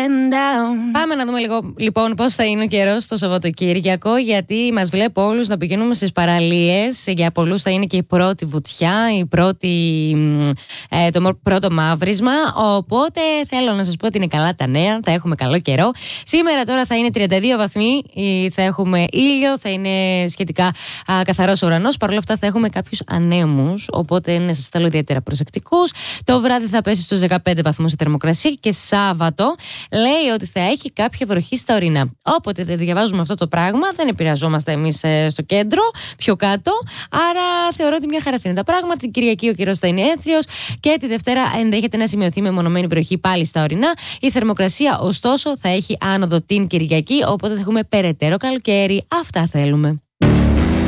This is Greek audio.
Πάμε να δούμε λίγο λοιπόν πώς θα είναι ο καιρός το Σαββατοκύριακο, γιατί μας βλέπω όλους να πηγαίνουμε στις παραλίες. Για πολλούς θα είναι και η πρώτη βουτιά, το πρώτο μαύρισμα. Οπότε θέλω να σας πω ότι είναι καλά τα νέα, θα έχουμε καλό καιρό. Σήμερα τώρα θα είναι 32 βαθμοί, θα έχουμε ήλιο, θα είναι σχετικά καθαρός ουρανός. Παρ' όλα αυτά θα έχουμε κάποιους ανέμους, οπότε να σας θέλω ιδιαίτερα προσεκτικούς. Το βράδυ θα πέσει στους 15 βαθμούς η θερμοκρασία και Σάββατο λέει ότι θα έχει κάποια βροχή στα ορεινά. Όποτε δεν διαβάζουμε αυτό το πράγμα, δεν επηρεαζόμαστε εμείς στο κέντρο, πιο κάτω. Άρα θεωρώ ότι μια χαρά είναι τα πράγματα. Την Κυριακή ο καιρός θα είναι έθριος και τη Δευτέρα ενδέχεται να σημειωθεί μεμονωμένη βροχή πάλι στα ορεινά. Η θερμοκρασία, ωστόσο, θα έχει άνοδο την Κυριακή, οπότε θα έχουμε περαιτέρω καλοκαίρι. Αυτά θέλουμε.